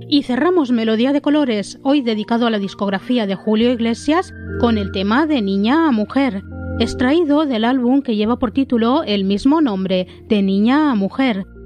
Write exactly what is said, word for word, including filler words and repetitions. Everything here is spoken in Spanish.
Y cerramos Melodía de Colores, hoy dedicado a la discografía de Julio Iglesias, con el tema de Niña a Mujer, extraído del álbum que lleva por título el mismo nombre, De Niña a Mujer.